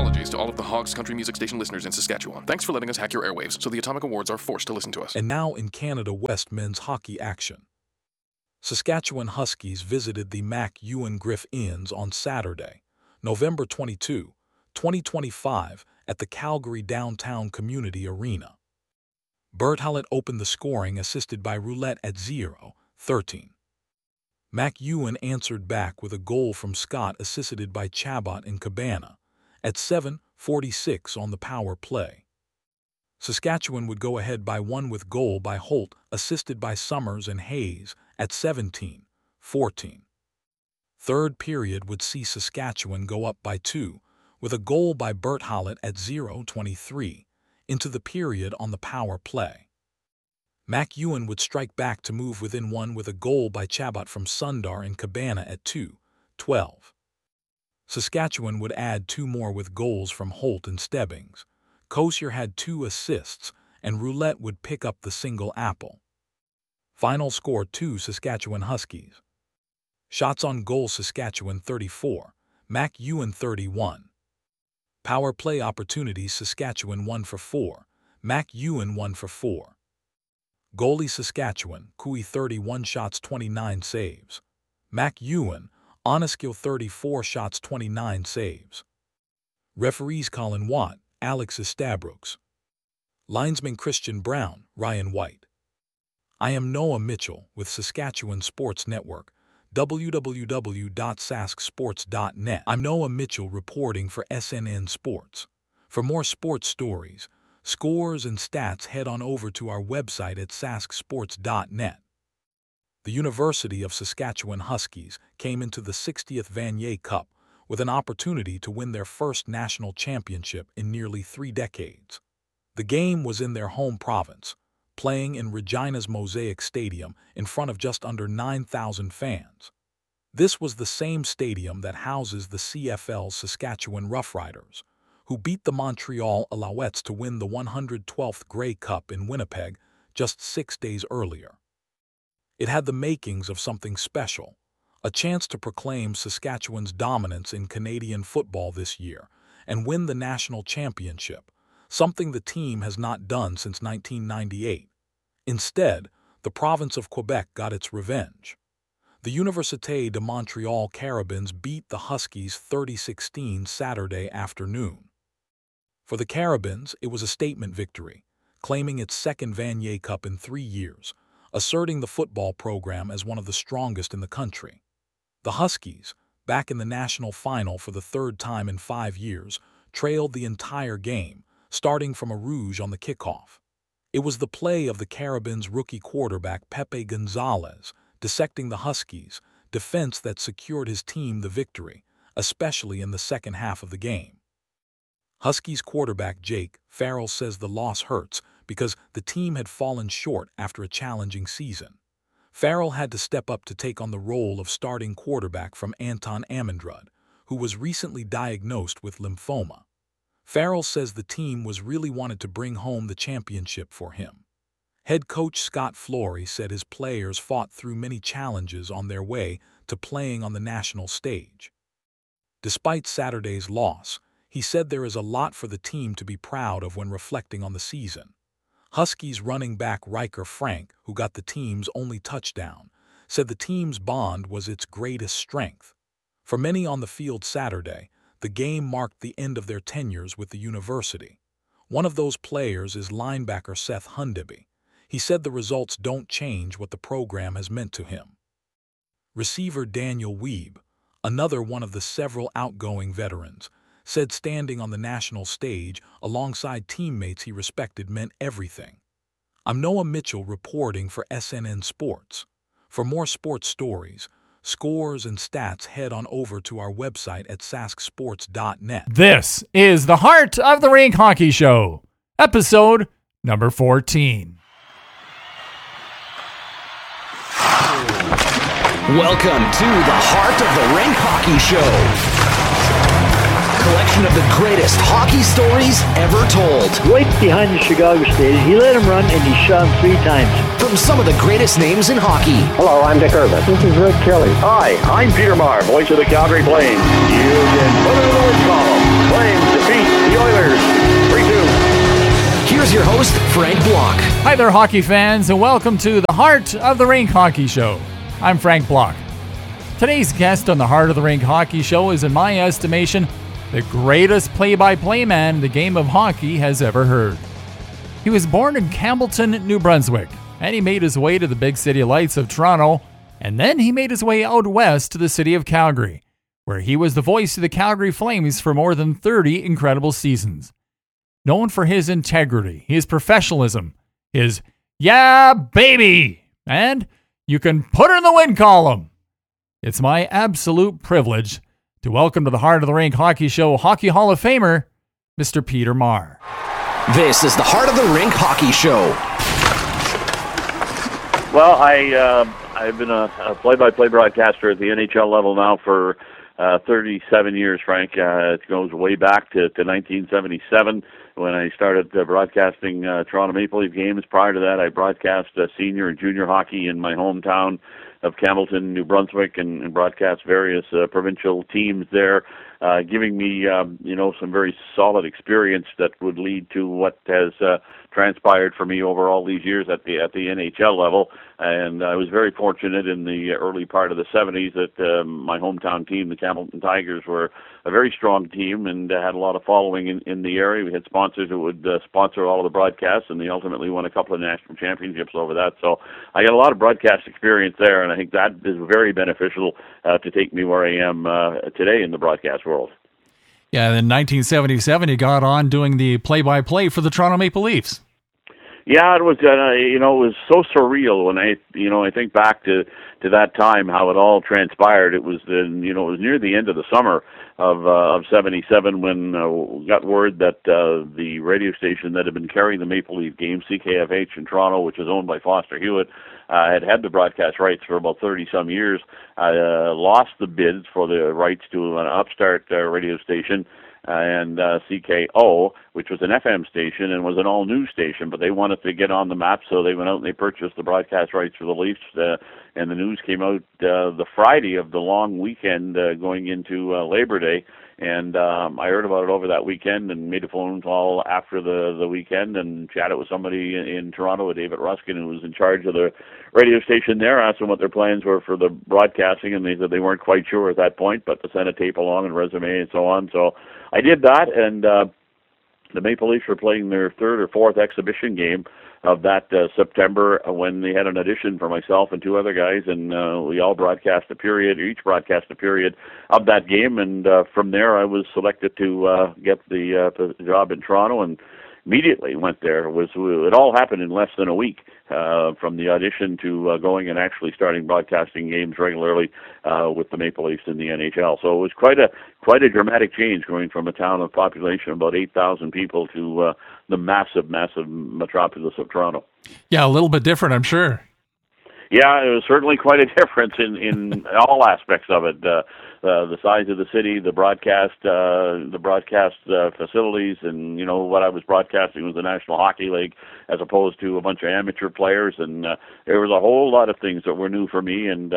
apologies to all of the Hogs country music station listeners in Saskatchewan. Thanks for letting us hack your airwaves so the Atomic Awards are forced to listen to us. And now in Canada West men's hockey action. Saskatchewan Huskies visited the Mac Ewan Griff Inns on Saturday, November 22, 2025, at the Calgary Downtown Community Arena. Bert Hallett opened the scoring, assisted by Roulette at 0-13. Mac Ewan answered back with a goal from Scott, assisted by Chabot and Cabana, at 7:46 on the power play. Saskatchewan would go ahead by 1 with goal by Holt, assisted by Summers and Hayes, at 17-14. Third period would see Saskatchewan go up by 2, with a goal by Bert Hallett at 0:23, into the period on the power play. Mac Ewan would strike back to move within 1 with a goal by Chabot from Sundar and Cabana at 2:12. Saskatchewan would add 2 more with goals from Holt and Stebbings. Kosier had 2 assists, and Roulette would pick up the single apple. Final score 2 Saskatchewan Huskies. Shots on goal Saskatchewan 34, Mac Ewan 31. Power play opportunities Saskatchewan 1 for 4, Mac Ewan 1 for 4. Goalie Saskatchewan, Cooey 31 shots 29 saves. Mac Ewan, Oneskill 34 shots 29 saves. Referees Colin Watt, Alex Estabrooks. Linesman Christian Brown, Ryan White. I am Noah Mitchell with Saskatchewan Sports Network, www.sasksports.net. I'm Noah Mitchell reporting for SNN Sports. For more sports stories, scores, and stats, head on over to our website at sasksports.net. The University of Saskatchewan Huskies came into the 60th Vanier Cup with an opportunity to win their first national championship in nearly 3 decades. The game was in their home province, playing in Regina's Mosaic Stadium in front of just under 9,000 fans. This was the same stadium that houses the CFL's Saskatchewan Roughriders, who beat the Montreal Alouettes to win the 112th Grey Cup in Winnipeg just 6 days earlier. It had the makings of something special, a chance to proclaim Saskatchewan's dominance in Canadian football this year and win the national championship, something the team has not done since 1998. Instead, the province of Quebec got its revenge. The Université de Montréal Carabins beat the Huskies 30-16 Saturday afternoon. For the Carabins, it was a statement victory, claiming its second Vanier Cup in 3 years, asserting the football program as one of the strongest in the country. The Huskies, back in the national final for the 3rd time in 5 years, trailed the entire game, starting from a rouge on the kickoff. It was the play of the Carabins' rookie quarterback Pepe Gonzalez, dissecting the Huskies' defense that secured his team the victory, especially in the second half of the game. Huskies quarterback Jake Farrell says the loss hurts because the team had fallen short after a challenging season. Farrell had to step up to take on the role of starting quarterback from Anton Amundrud, who was recently diagnosed with lymphoma. Farrell says the team was really wanted to bring home the championship for him. Head coach Scott Flory said his players fought through many challenges on their way to playing on the national stage. Despite Saturday's loss, he said there is a lot for the team to be proud of when reflecting on the season. Huskies running back Riker Frank, who got the team's only touchdown, said the team's bond was its greatest strength. For many on the field Saturday, the game marked the end of their tenures with the university. One of those players is linebacker Seth Hundeby. He said the results don't change what the program has meant to him. Receiver Daniel Weeb, another one of the several outgoing veterans, said standing on the national stage alongside teammates he respected meant everything. I'm Noah Mitchell reporting for SNN Sports. For more sports stories, scores, and stats, head on over to our website at sasksports.net. This is the Heart of the Rink Hockey Show, episode number 14. Welcome to the Heart of the Rink Hockey Show. Collection of the greatest hockey stories ever told. Right behind the Chicago Stadium, he let him run and he shot him 3 times. From some of the greatest names in hockey. Hello, I'm Dick Irvin. This is Rick Kelly. Hi, I'm Peter Maher, voice of the Calgary Flames. You can put it in the win column. Flames defeat Frank Block. Hi there, hockey fans, and welcome to the Heart of the Rink Hockey Show. I'm Frank Block. Today's guest on the Heart of the Rink Hockey Show is, in my estimation, the greatest play-by-play man the game of hockey has ever heard. He was born in Campbellton, New Brunswick, and he made his way to the big city lights of Toronto, and then he made his way out west to the city of Calgary, where he was the voice of the Calgary Flames for more than 30 incredible seasons. Known for his integrity, his professionalism, his "yeah, baby," and "you can put her in the win column." It's my absolute privilege to welcome to the Heart of the Rink Hockey Show Hockey Hall of Famer, Mr. Peter Maher. This is the Heart of the Rink Hockey Show. Well, I've been a play-by-play broadcaster at the NHL level now for 37 years, Frank. It goes way back to 1977 when I started broadcasting Toronto Maple Leaf games. Prior to that, I broadcast senior and junior hockey in my hometown of Campbellton, New Brunswick, and broadcast various provincial teams there, giving me some very solid experience that would lead to what has transpired for me over all these years at the NHL level. And I was very fortunate in the early part of the 70s that my hometown team, the Campbellton Tigers, were a very strong team and had a lot of following in the area. We had sponsors who would sponsor all of the broadcasts, and they ultimately won a couple of national championships over that. So I got a lot of broadcast experience there, and I think that is very beneficial to take me where I am today in the broadcast world. Yeah, in 1977, he got on doing the play-by-play for the Toronto Maple Leafs. Yeah, it was it was so surreal when I think back to that time, how it all transpired. It was it was near the end of the summer of 77 when we got word that the radio station that had been carrying the Maple Leaf games, CKFH in Toronto, which is owned by Foster Hewitt, had the broadcast rights for about 30-some years, lost the bids for the rights to an upstart radio station, and CKO, which was an FM station and was an all-news station, but they wanted to get on the map, so they went out and they purchased the broadcast rights for the Leafs, and the news came out the Friday of the long weekend going into Labor Day, and I heard about it over that weekend and made a phone call after the weekend and chatted with somebody in Toronto, David Ruskin, who was in charge of the radio station there, asked them what their plans were for the broadcasting, and they said they weren't quite sure at that point, but to send a tape along and resume and so on. So I did that, and the Maple Leafs were playing their third or fourth exhibition game of that September when they had an audition for myself and two other guys, and we all broadcast a period, each broadcast a period of that game, and from there I was selected to get the job in Toronto, and immediately went there. It all happened in less than a week, from the audition to going and actually starting broadcasting games regularly with the Maple Leafs in the NHL. So it was quite a dramatic change, going from a town of population of about 8,000 people to the massive metropolis of Toronto. Yeah, a little bit different, I'm sure. Yeah, it was certainly quite a difference in all aspects of it. The size of the city, the broadcast facilities, and what I was broadcasting was the National Hockey League as opposed to a bunch of amateur players, and there was a whole lot of things that were new for me. And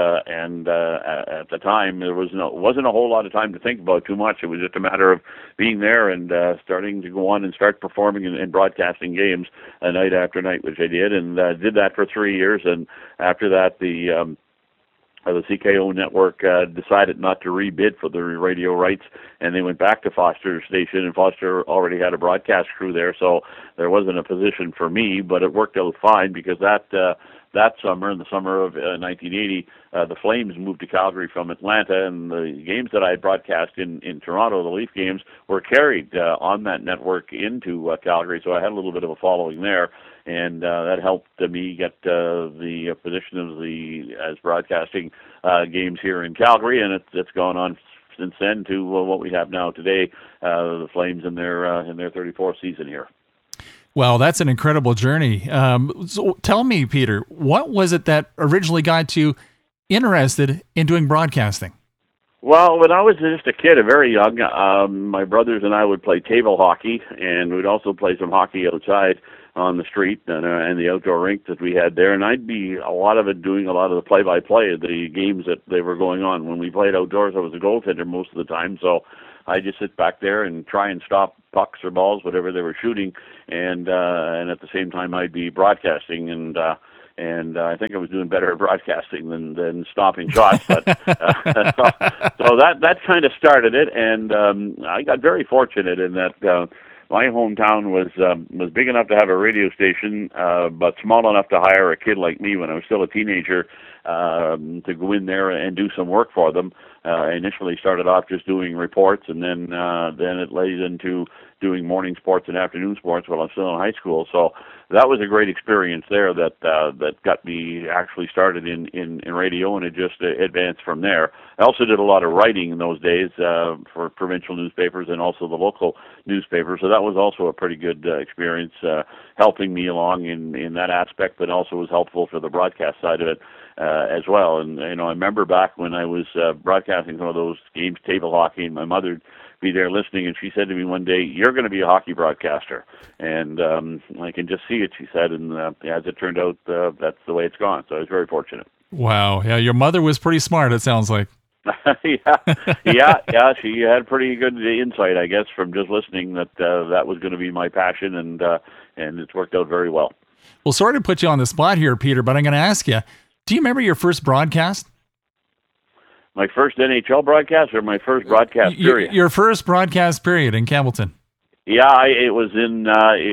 at the time, there wasn't a whole lot of time to think about too much. It was just a matter of being there and starting to go on and start performing and broadcasting games night after night, which I did, and did that for 3 years. And after that, the CKO network decided not to rebid for the radio rights, and they went back to Foster's station, and Foster already had a broadcast crew there, so there wasn't a position for me, but it worked out fine because that summer, in the summer of 1980, the Flames moved to Calgary from Atlanta, and the games that I had broadcast in Toronto, the Leaf games, were carried on that network into Calgary, so I had a little bit of a following there. And that helped me get the position as broadcasting games here in Calgary, and it's gone on since then to what we have now today, the Flames in their 34th season here. Well, that's an incredible journey. So tell me, Peter, what was it that originally got you interested in doing broadcasting? Well, when I was just a kid, very young, my brothers and I would play table hockey, and we'd also play some hockey outside on the street and the outdoor rink that we had there, and I'd be a lot of it doing a lot of the play-by-play of the games that they were going on. When we played outdoors, I was a goaltender most of the time, so I just sit back there and try and stop pucks or balls, whatever they were shooting, and at the same time I'd be broadcasting, and I think I was doing better at broadcasting than stopping shots. But so that kind of started it, and I got very fortunate in that my hometown was big enough to have a radio station, but small enough to hire a kid like me when I was still a teenager to go in there and do some work for them. I initially started off just doing reports, and then it led into doing morning sports and afternoon sports while I'm still in high school. So that was a great experience there that got me actually started in radio, and it just advanced from there. I also did a lot of writing in those days for provincial newspapers and also the local newspapers, so that was also a pretty good experience, helping me along in that aspect, but also was helpful for the broadcast side of it as well. And I remember back when I was broadcasting some of those games, table hockey, and my mother be there listening, and she said to me one day, "You're going to be a hockey broadcaster." And I can just see it, she said, and as it turned out, that's the way it's gone. So I was very fortunate. Wow. Yeah, your mother was pretty smart, it sounds like. yeah. She had pretty good insight, I guess, from just listening that was going to be my passion, and it's worked out very well. Well, sorry to put you on the spot here, Peter, but I'm going to ask you, do you remember your first broadcast? My first NHL broadcast, or my first broadcast period? Your first broadcast period in Campbellton. Yeah, it was in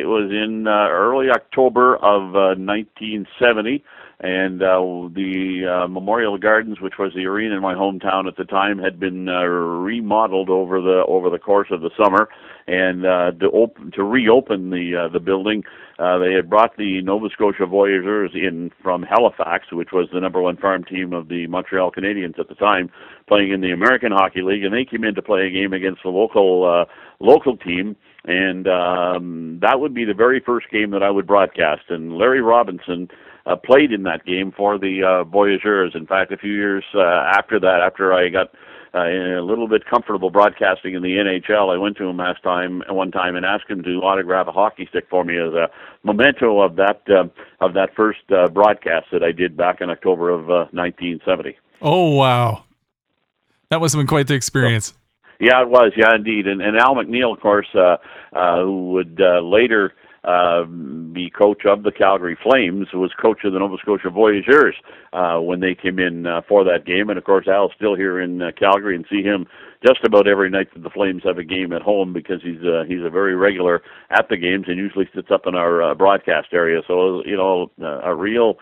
early October of 1970, and the Memorial Gardens, which was the arena in my hometown at the time, had been remodeled over the course of the summer, and to reopen the building, they had brought the Nova Scotia Voyageurs in from Halifax, which was the number one farm team of the Montreal Canadiens at the time, playing in the American Hockey League, and they came in to play a game against the local team. And that would be the very first game that I would broadcast. And Larry Robinson played in that game for the Voyageurs. In fact, a few years after that, after I got a little bit comfortable broadcasting in the NHL, I went to him one time and asked him to autograph a hockey stick for me as a memento of that first broadcast that I did back in October of 1970. Oh, wow. That must have been quite the experience. Yeah, it was. Yeah, indeed. And Al McNeil, of course, who would later be coach of the Calgary Flames, was coach of the Nova Scotia Voyageurs when they came in for that game. And, of course, Al's still here in Calgary, and see him just about every night that the Flames have a game at home, because he's a very regular at the games and usually sits up in our broadcast area. So, a real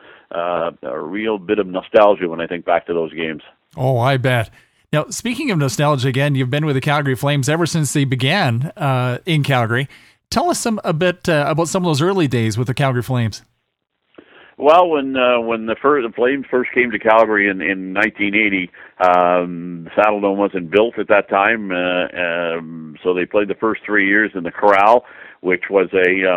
bit of nostalgia when I think back to those games. Oh, I bet. Now, speaking of nostalgia, again, you've been with the Calgary Flames ever since they began in Calgary. Tell us a bit about some of those early days with the Calgary Flames. Well, when the Flames first came to Calgary in 1980, the Saddledome wasn't built at that time, so they played the first 3 years in the Corral, which was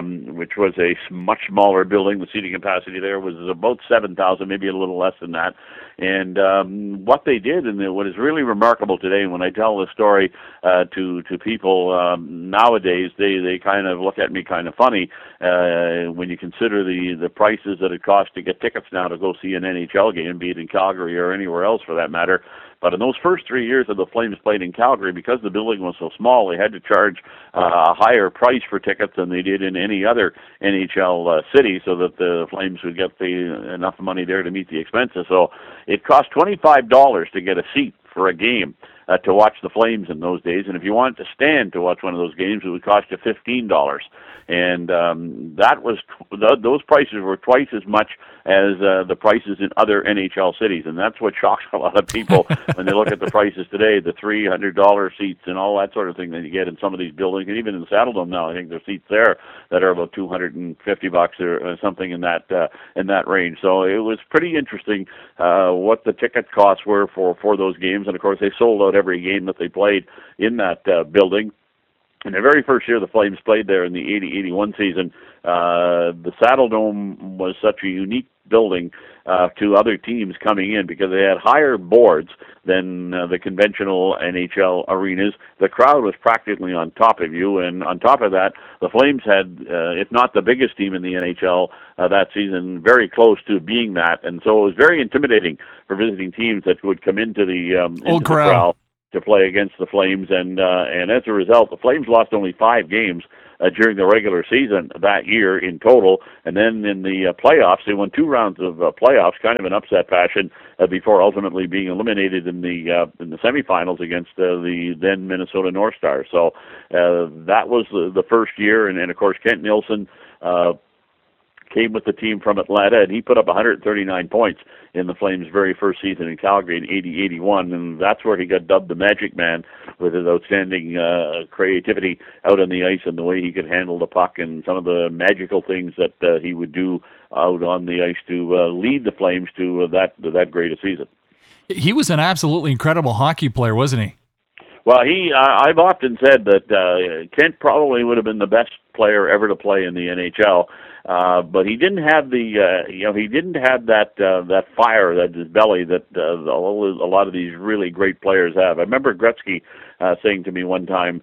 a much smaller building. The seating capacity there was about 7,000, maybe a little less than that. And what they did, and what is really remarkable today, when I tell the story to people nowadays, they kind of look at me kind of funny when you consider the prices that it costs to get tickets now to go see an NHL game, be it in Calgary or anywhere else for that matter. But in those first 3 years that the Flames played in Calgary, because the building was so small, they had to charge a higher price for tickets than they did in any other NHL city, so that the Flames would get enough money there to meet the expenses. So it cost $25 to get a seat for a game to watch the Flames in those days. And if you wanted to stand to watch one of those games, it would cost you $15. And those prices were twice as much as the prices in other NHL cities, and that's what shocks a lot of people when they look at the prices today, the $300 seats and all that sort of thing that you get in some of these buildings, and even in the Saddledome now, I think there's seats there that are about $250 or something in that range. So it was pretty interesting what the ticket costs were for those games, and of course they sold out every game that they played in that building. In the very first year the Flames played there in the 80-81 season, the Saddledome was such a unique building to other teams coming in because they had higher boards than the conventional NHL arenas. The crowd was practically on top of you, and on top of that, the Flames had, if not the biggest team in the NHL that season, very close to being that, and so it was very intimidating for visiting teams that would come into the Corral. to play against the Flames, and as a result, the Flames lost only 5 games during the regular season that year in total, and then in the playoffs, they won 2 rounds of playoffs, kind of an upset fashion, before ultimately being eliminated in the semifinals against the then Minnesota North Stars. So that was the first year, and of course Kent Nilsson came with the team from Atlanta, and he put up 139 points in the Flames' very first season in Calgary in 80-81, and that's where he got dubbed the Magic Man, with his outstanding creativity out on the ice and the way he could handle the puck and some of the magical things that he would do out on the ice to lead the Flames to that great a season. He was an absolutely incredible hockey player, wasn't he? Well, I've often said that Kent probably would have been the best player ever to play in the NHL. But he didn't have he didn't have that fire, that his belly that a lot of these really great players have. I remember Gretzky saying to me one time,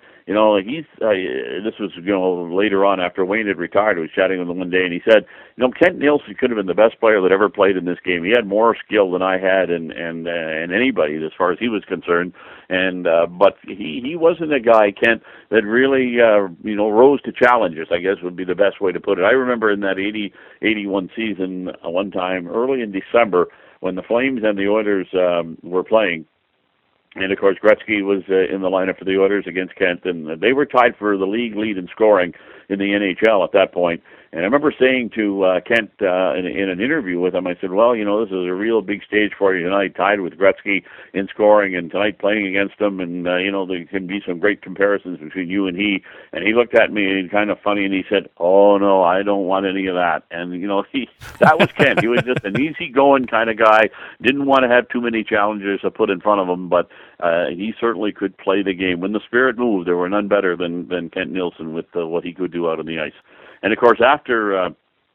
this was later on after Wayne had retired. I was chatting with him one day, and he said, Kent Nilsson could have been the best player that ever played in this game. He had more skill than I had, and anybody as far as he was concerned. And but he wasn't a guy, Kent, that really rose to challenges, I guess would be the best way to put it. I remember in that 80-81 season, one time early in December, when the Flames and the Oilers were playing. And, of course, Gretzky was in the lineup for the Oilers against Kent, and they were tied for the league lead in scoring in the NHL at that point. And I remember saying to Kent in an interview with him, I said, well, this is a real big stage for you tonight, tied with Gretzky in scoring, and tonight playing against him, and, there can be some great comparisons between you and he. And he looked at me kind of funny, and he said, oh, no, I don't want any of that. And, that was Kent. He was just an easygoing kind of guy, didn't want to have too many challenges to put in front of him, but he certainly could play the game. When the spirit moved, there were none better than Kent Nilsson with what he could do out on the ice. And of course, after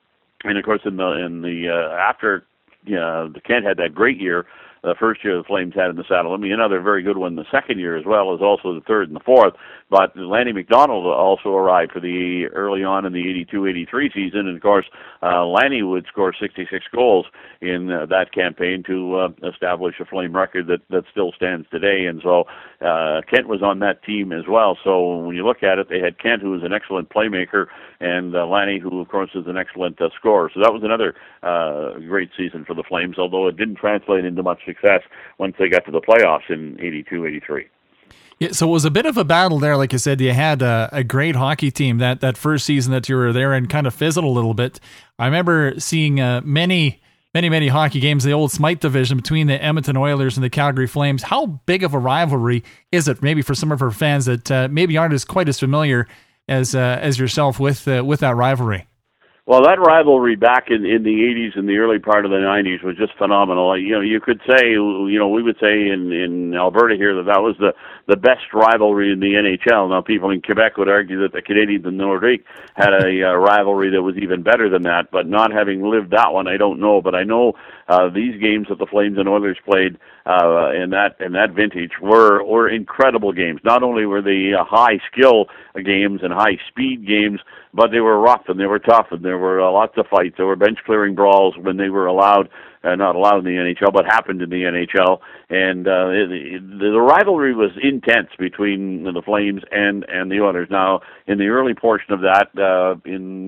the Kent had that great year, the first year the Flames had in the saddle. I mean, another very good one the second year as well as also the third and the fourth. But Lanny McDonald also arrived for the early on in the 82-83 season, and of course, Lanny would score 66 goals in that campaign to establish a Flame record that still stands today. And so Kent was on that team as well. So when you look at it, they had Kent, who was an excellent playmaker, and Lanny, who of course is an excellent scorer. So that was another great season for the Flames, although it didn't translate into much success once they got to the playoffs in 82-83. Yeah, so it was a bit of a battle there. Like I said, you had a great hockey team that first season that you were there, and kind of fizzled a little bit. I remember seeing many hockey games in the old Smythe division between the Edmonton Oilers and the Calgary Flames. How big of a rivalry is it, maybe for some of our fans that maybe aren't quite as familiar as yourself with that rivalry? Well, that rivalry back in the 80s and the early part of the 90s was just phenomenal. You could say, we would say in Alberta here that was the best rivalry in the NHL. Now, people in Quebec would argue that the Canadiens and Nordique had a rivalry that was even better than that, but not having lived that one, I don't know. But I know these games that the Flames and Oilers played in that vintage were incredible games. Not only were they high skill games and high speed games, but they were rough and they were tough and there were lots of fights. There were bench clearing brawls when they were not allowed in the NHL, but happened in the NHL. And the rivalry was intense between the Flames and the Oilers. Now, in the early portion of that, in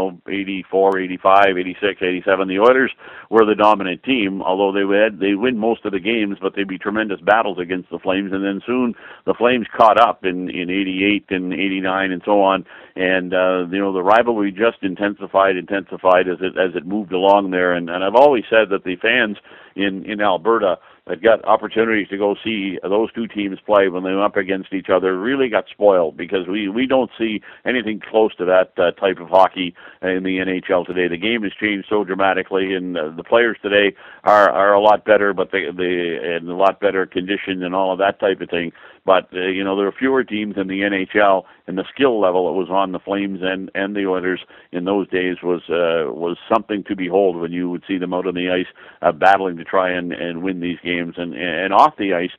84, 85, 86, 87, the Oilers were the dominant team, although they win most of the games, but they'd be tremendous battles against the Flames. And then soon the Flames caught up in 88 and 89 and so on. And the rivalry just intensified as it moved along there. And I've always said that the fans in Alberta that got opportunities to go see those two teams play when they went up against each other really got spoiled, because we don't see anything close to that type of hockey in the NHL today. The game has changed so dramatically, and the players today are a lot better, but they in a lot better condition and all of that type of thing. But there are fewer teams in the NHL, and the skill level that was on the Flames and the Oilers in those days was something to behold when you would see them out on the ice battling to try and win these games. And off the ice,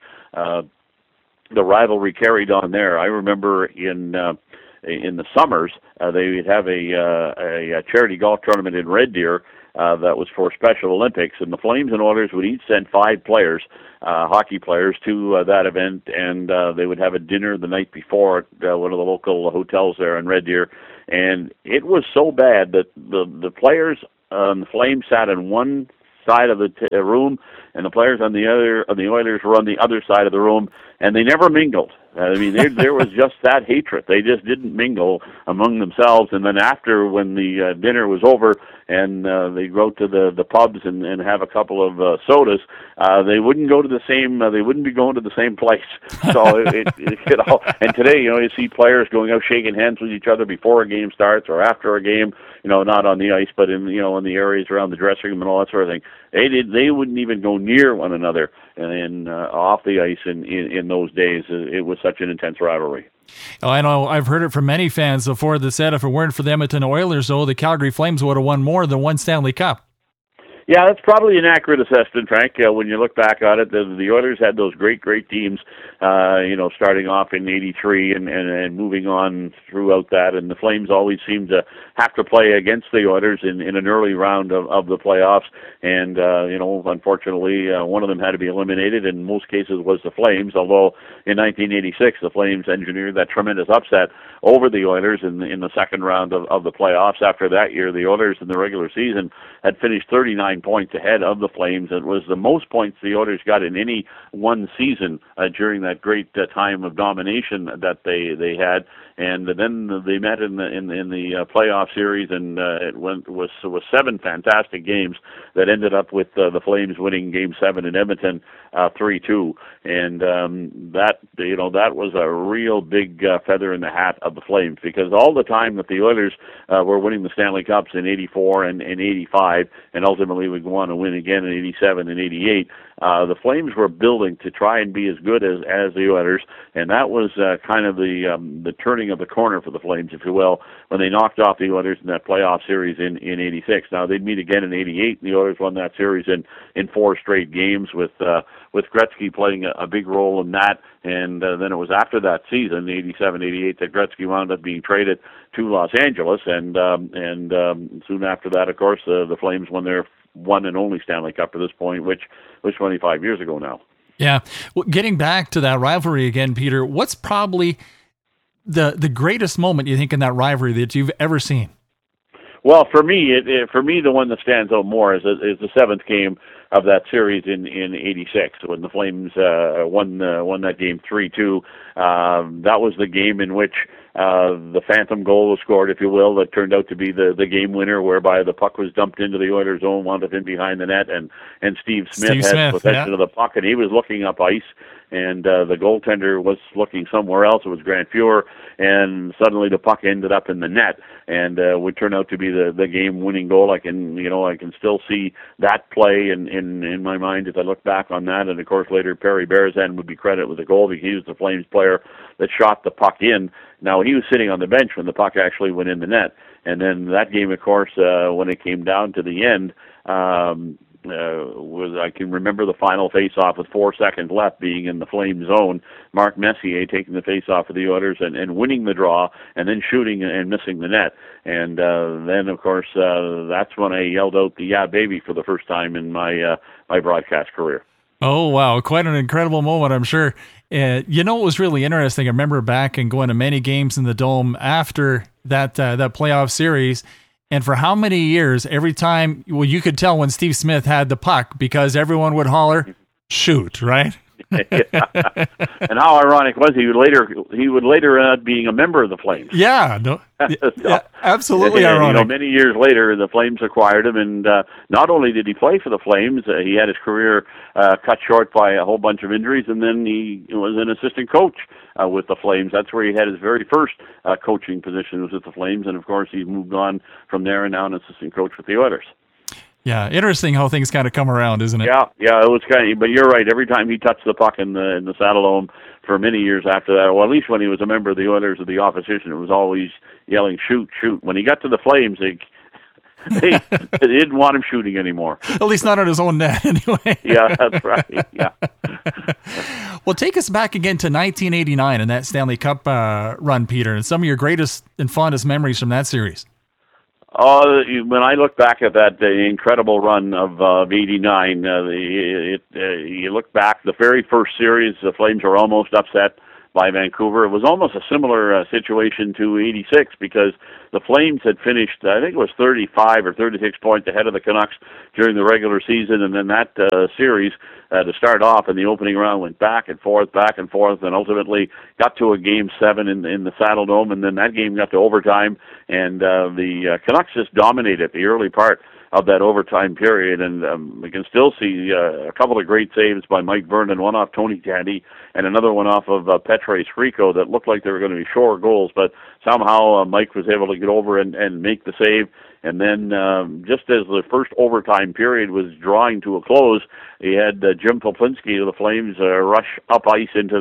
the rivalry carried on there. I remember in the summers they would have a charity golf tournament in Red Deer. that was for Special Olympics, and the Flames and Oilers would each send 5 players, hockey players, to that event, and they would have a dinner the night before at one of the local hotels there in Red Deer. And it was so bad that the players on the Flames sat on one side of the room, and the players on the other of the Oilers were on the other side of the room, and they never mingled. I mean, there was just that hatred. They just didn't mingle among themselves. And then after, when the dinner was over and they go to the pubs and have a couple of sodas, they wouldn't go to the same. They wouldn't be going to the same place. So and today, you see players going out shaking hands with each other before a game starts or after a game. Not on the ice, but in in the areas around the dressing room and all that sort of thing. They wouldn't even go near one another and off the ice in those days. It was such an intense rivalry. Oh, I know. I've heard it from many fans before that said if it weren't for the Edmonton Oilers, though, the Calgary Flames would have won more than one Stanley Cup. Yeah, that's probably an accurate assessment, Frank. When you look back on it, the Oilers had those great teams, starting off in '83 and moving on throughout that. And the Flames always seemed to have to play against the Oilers in an early round of the playoffs. And, unfortunately, one of them had to be eliminated. In most cases was the Flames, although in 1986, the Flames engineered that tremendous upset over the Oilers in the second round of the playoffs. After that year, the Oilers in the regular season had finished 39 points ahead of the Flames. It was the most points the Oilers got in any one season during that great time of domination that they had. And then they met in the playoff series, and it was 7 fantastic games that ended up with the Flames winning Game 7 in Edmonton 3-2. And that was a real big feather in the hat of the Flames, because all the time that the Oilers were winning the Stanley Cups in '84 and '85, and ultimately would go on to win again in '87 and '88, the Flames were building to try and be as good as the Oilers, and that was kind of the turning of the corner for the Flames, if you will, when they knocked off the Oilers in that playoff series in '86. Now they'd meet again in '88, and the Oilers won that series in 4 straight games with Gretzky playing a big role in that. And then it was after that season, '87-'88, that Gretzky wound up being traded to Los Angeles, and soon after that, of course, the Flames won their one and only Stanley Cup to this point, which was 25 years ago now. Yeah. Well, getting back to that rivalry again, Peter, what's probably the greatest moment you think in that rivalry that you've ever seen? Well, for me, the one that stands out more is the 7th game of that series in '86 when the Flames won that game 3-2. That was the game in which the phantom goal was scored, if you will, that turned out to be the game winner, whereby the puck was dumped into the Oilers' zone, wound up in behind the net, and Steve Smith had possession of the puck, and he was looking up ice, and the goaltender was looking somewhere else. It was Grant Fuhr, and suddenly the puck ended up in the net, and would turn out to be the game-winning goal. I can still see that play in my mind as I look back on that. And of course, later Perry Berezan would be credited with the goal, because he was the Flames player that shot the puck in. Now, he was sitting on the bench when the puck actually went in the net. And then that game, of course, when it came down to the end, I can remember the final face-off with 4 seconds left being in the Flames zone. Mark Messier taking the face-off for the Oilers and winning the draw, and then shooting and missing the net. And then, of course, that's when I yelled out the "Yeah, baby" for the first time in my broadcast career. Oh, wow. Quite an incredible moment, I'm sure. It was really interesting. I remember back and going to many games in the Dome after that playoff series. And for how many years, every time, you could tell when Steve Smith had the puck, because everyone would holler, "Shoot," right? And how ironic was he would later end up being a member of the Flames. Yeah, absolutely ironic. Many years later, the Flames acquired him, and not only did he play for the Flames, he had his career cut short by a whole bunch of injuries, and then he was an assistant coach with the Flames. That's where he had his very first coaching position, was with the Flames, and of course he's moved on from there and now an assistant coach with the Oilers. Yeah, interesting how things kind of come around, isn't it? Yeah, it was kind of, but you're right. Every time he touched the puck in the Saddledome for many years after that, well, at least when he was a member of the Oilers of the opposition, it was always yelling, "Shoot, shoot." When he got to the Flames, they didn't want him shooting anymore. At least not on his own net, anyway. Yeah, that's right. Yeah. Well, take us back again to 1989 and that Stanley Cup run, Peter, and some of your greatest and fondest memories from that series. When I look back at that incredible run of '89, you look back, the very first series, the Flames were almost upset by Vancouver. It was almost a similar situation to '86 because the Flames had finished, I think it was 35 or 36 points ahead of the Canucks during the regular season, and then that series to start off in the opening round went back and forth, and ultimately got to a Game 7 in the Saddle Dome, and then that game got to overtime, and the Canucks just dominated the early part of that overtime period, and we can still see a couple of great saves by Mike Vernon, one off Tony Tandy and another one off of Petre Srico that looked like they were going to be sure goals, but somehow Mike was able to get over and make the save. And then just as the first overtime period was drawing to a close, he had Jim Poplinski of the Flames rush up ice into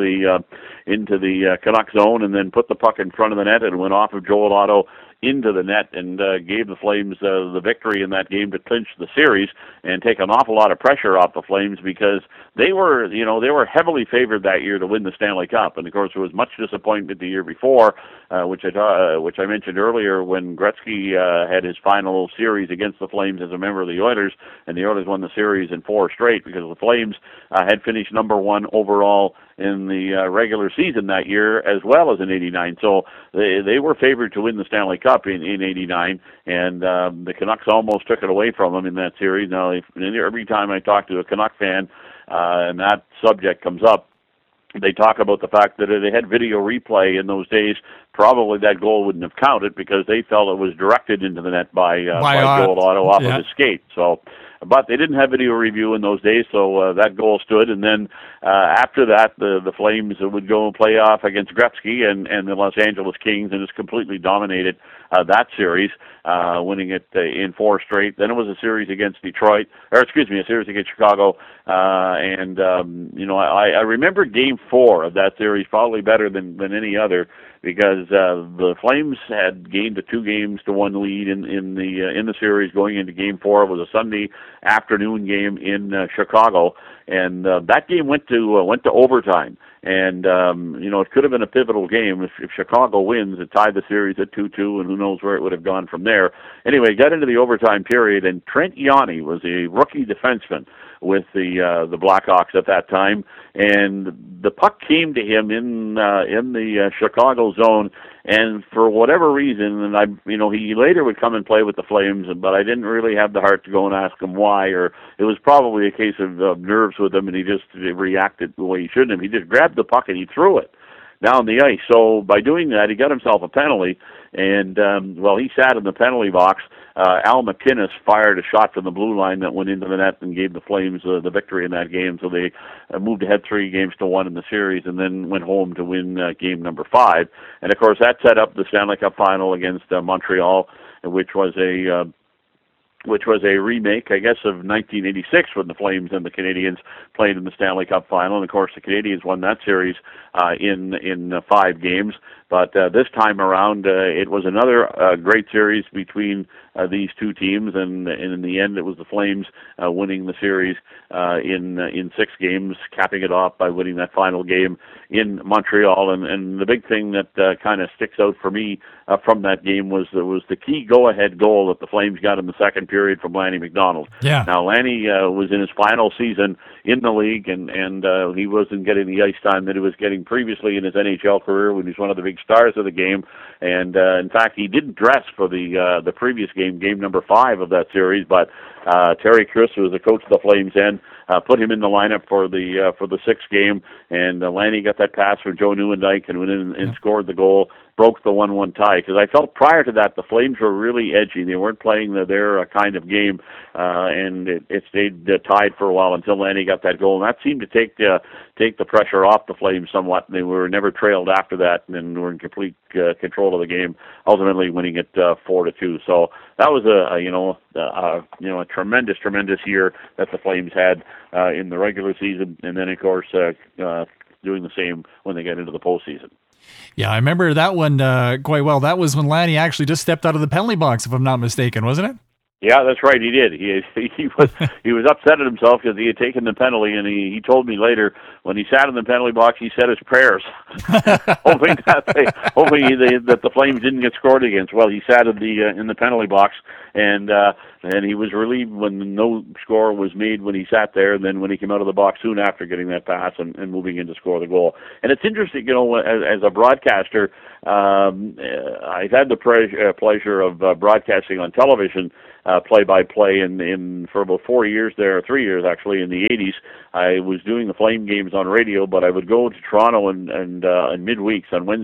the Canuck zone and then put the puck in front of the net and went off of Joel Otto into the net and gave the Flames the victory in that game to clinch the series and take an awful lot of pressure off the Flames because they were heavily favored that year to win the Stanley Cup. And of course, there was much disappointment the year before, which I mentioned earlier when Gretzky had his final series against the Flames as a member of the Oilers, and the Oilers won the series in 4 straight because the Flames had finished number 1 overall in the regular season that year as well as in '89. So they were favored to win the Stanley Cup in '89, and the Canucks almost took it away from them in that series. Now, every time I talk to a Canuck fan and that subject comes up, they talk about the fact that if they had video replay in those days, probably that goal wouldn't have counted because they felt it was directed into the net by Joel Otto off of his skate. So, but they didn't have video review in those days, so that goal stood. And then after that, the Flames would go and play off against Gretzky and the Los Angeles Kings, and just completely dominated that series, winning it in 4 straight. Then it was a series against a series against Chicago. I remember Game 4 of that series probably better than any other because the Flames had gained a 2-1 lead in the series going into Game 4. It was a Sunday afternoon game in Chicago, and that game went to overtime. And it could have been a pivotal game if Chicago wins. It tied the series at 2-2, and who knows where it would have gone from there. Anyway, got into the overtime period, and Trent Yawney was a rookie defenseman with the Blackhawks at that time, and the puck came to him in the Chicago zone, and for whatever reason, and he later would come and play with the Flames, but I didn't really have the heart to go and ask him why, or it was probably a case of nerves with him, and he just reacted the way he shouldn't have. He just grabbed the puck and he threw it down the ice. So by doing that, he got himself a penalty, and he sat in the penalty box. Al McInnes fired a shot from the blue line that went into the net and gave the Flames the victory in that game. So they moved ahead 3-1 in the series and then went home to win game number 5. And of course, that set up the Stanley Cup final against Montreal, which was a remake, I guess, of 1986 when the Flames and the Canadiens played in the Stanley Cup final. And of course, the Canadiens won that series in 5 games. But this time around, it was another great series between these two teams, and in the end, it was the Flames winning the series in 6 games, capping it off by winning that final game in Montreal. And the big thing that kind of sticks out for me from that game was the key go-ahead goal that the Flames got in the second period from Lanny McDonald. Yeah. Now, Lanny was in his final season in the league, and he wasn't getting the ice time that he was getting previously in his NHL career when he was one of the big stars of the game. And in fact, he didn't dress for the previous game number 5 of that series, but Terry Chris, who was the coach of the Flames then, put him in the lineup for the 6th game, and Lanny got that pass from Joe Nieuwendyk and went in and scored the goal, broke the 1-1 tie. Because I felt prior to that the Flames were really edgy. They weren't playing their kind of game, and it stayed tied for a while until Lanny got that goal, and that seemed to take the pressure off the Flames somewhat. And they were never trailed after that, and were in complete control of the game, ultimately winning it 4-2. So that was a tremendous year that the Flames had in the regular season, and then of course doing the same when they get into the postseason. Yeah, I remember that one quite well. That was when Lanny actually just stepped out of the penalty box, if I'm not mistaken, wasn't it? Yeah, that's right. He did. He was upset at himself because he had taken the penalty, and he told me later when he sat in the penalty box, he said his prayers, hoping that the Flames didn't get scored against. Well, he sat in the penalty box, and he was relieved when no score was made when he sat there. And then when he came out of the box soon after getting that pass and moving in to score the goal. And it's interesting, as a broadcaster, I've had the pleasure of broadcasting on television. Play-by-play for about 4 years there, 3 years actually, in the 80s. I was doing the Flame games on radio, but I would go to Toronto and midweeks on Wednesday